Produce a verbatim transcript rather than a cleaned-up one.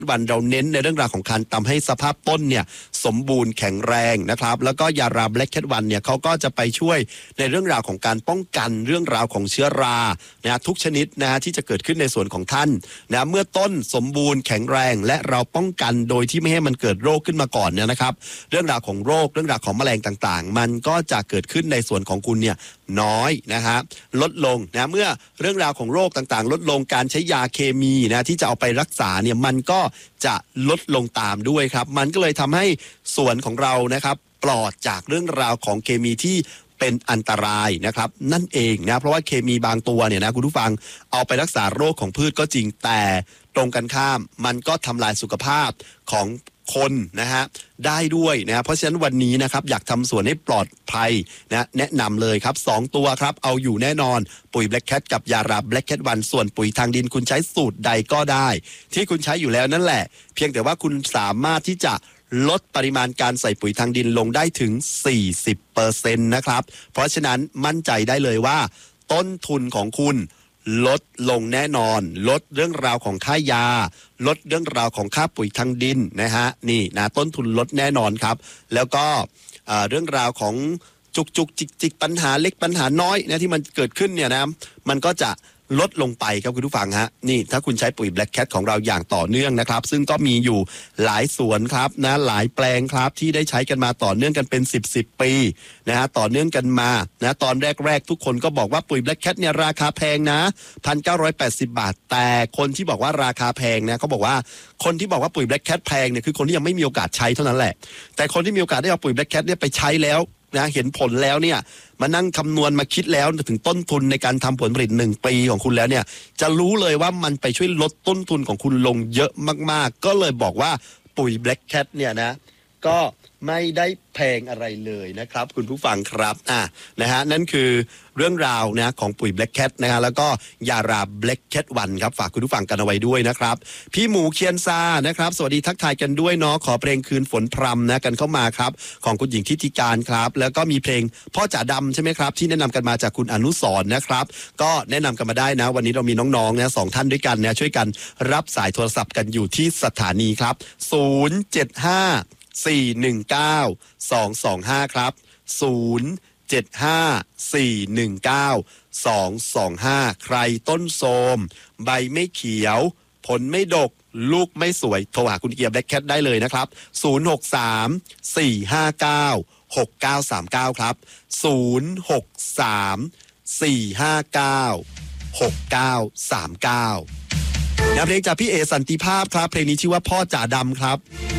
วันเราเน้นในเรื่องราวของการทำให้สภาพต้นเนี่ยสมบูรณ์แข็งแรงนะครับแล้วก็ยาราแบล็กแคทวันเนี่ยเขาก็จะไปช่วยในเรื่องราวของการป้องกันเรื่องราวของเชื้อรานะทุกชนิดนะที่จะเกิดขึ้นในส่วนของท่านนะเมื่อต้นสมบูรณ์แข็งแรงและเราป้องกันโดยที่ไม่ให้มันเกิดโรคขึ้นมาก่อนเนี่ยนะครับเรื่องราวของโรคเรื่องราวของแมลงต่างๆมันก็จะเกิดขึ้นในส่วนของคุณเนี่ยน้อยนะฮะลดลงนะเมื่อเรื่องราวของโรคต่างๆลดลงการใช้ยาเคมีนะที่จะเอาไปรักษาเนี่ยมันก็จะลดลงตามด้วยครับมันก็เลยทำให้สวนของเรานะครับปลอดจากเรื่องราวของเคมีที่เป็นอันตรายนะครับนั่นเองนะเพราะว่าเคมีบางตัวเนี่ยนะคุณผู้ฟังเอาไปรักษาโรคของพืชก็จริงแต่ตรงกันข้ามมันก็ทำลายสุขภาพของคนนะฮะได้ด้วยนะเพราะฉะนั้นวันนี้นะครับอยากทำสวนให้ปลอดภัยนะแนะนำเลยครับสองตัวครับเอาอยู่แน่นอนปุ๋ย Black Cat กับยารา Black Cat วันส่วนปุ๋ยทางดินคุณใช้สูตรใดก็ได้ที่คุณใช้อยู่แล้วนั่นแหละเพียงแต่ว่าคุณสามารถที่จะลดปริมาณการใส่ปุ๋ยทางดินลงได้ถึง สี่สิบเปอร์เซ็นต์ นะครับเพราะฉะนั้นมั่นใจได้เลยว่าต้นทุนของคุณลดลงแน่นอนลดเรื่องราวของค่ายาลดเรื่องราวของค่าปุ๋ยทางดินนะฮะนี่นะต้นทุนลดแน่นอนครับแล้วก็เรื่องราวของจุกจุกจิกจิกปัญหาเล็กปัญหาน้อยนะที่มันเกิดขึ้นเนี่ยนะมันก็จะลดลงไปครับคุณผู้ฟังฮะนี่ถ้าคุณใช้ปุ๋ย Black Cat ของเราอย่างต่อเนื่องนะครับซึ่งก็มีอยู่หลายสวนครับนะหลายแปลงครับที่ได้ใช้กันมาต่อเนื่องกันเป็นสิบ สิบปีนะฮะต่อเนื่องกันมานะตอนแรกๆทุกคนก็บอกว่าปุ๋ย Black Cat เนี่ยราคาแพงนะ หนึ่งพันเก้าร้อยแปดสิบ บาทแต่คนที่บอกว่าราคาแพงนะเขาบอกว่าคนที่บอกว่าปุ๋ย Black Cat แพงเนี่ยคือคนที่ยังไม่มีโอกาสใช้เท่านั้นแหละแต่คนที่มีโอกาสได้เอาปุ๋ย Black Cat เนี่ยไปใช้แล้วนะเห็นผลแล้วเนี่ยมานั่งคำนวณมาคิดแล้วถึงต้นทุนในการทำผลผลิตหนึ่งปีของคุณแล้วเนี่ยจะรู้เลยว่ามันไปช่วยลดต้นทุนของคุณลงเยอะมากๆก็เลยบอกว่าปุ๋ย Black Cat เนี่ยนะก็ไม่ได้แพงอะไรเลยนะครับคุณผู้ฟังครับอ่ะนะฮะนั่นคือเรื่องราวนะของปุ๋ย Black Cat นะฮะแล้วก็ยารา Black Cat วันครับฝากคุณผู้ฟังกันเอาไว้ด้วยนะครับพี่หมูเคียนซานะครับสวัสดีทักทายกันด้วยเนาะขอเพลงคืนฝนพรำนะกันเข้ามาครับของคุณหญิงทิติการครับแล้วก็มีเพลงพ่อจ๋าดำใช่ไหมครับที่แนะนำกันมาจากคุณอนุสรณ์นะครับก็แนะนำกันมาได้นะวันนี้เรามีน้องๆนะสองท่านด้วยกันนะช่วยกันรับสายโทรศัพท์กันอยู่ที่สถานีครับศูนย์ เจ็ด ห้า สี่ หนึ่ง เก้า สอง สอง ห้าครับศูนย์ เจ็ด ห้า สี่ หนึ่ง เก้า สอง สอง ห้าใครต้นโทรมใบไม่เขียวผลไม่ดกลูกไม่สวยโทรหาคุณเกียร์ Black Cat ได้เลยนะครับศูนย์ หก สาม สี่ ห้า เก้า หก เก้า สาม เก้าครับศูนย์ หก สาม สี่ ห้า เก้า หก เก้า สาม เก้าเพลงจากพี่เอสันติภาพครับเพลงนี้ชื่อว่าพ่อจ๋าดำครับ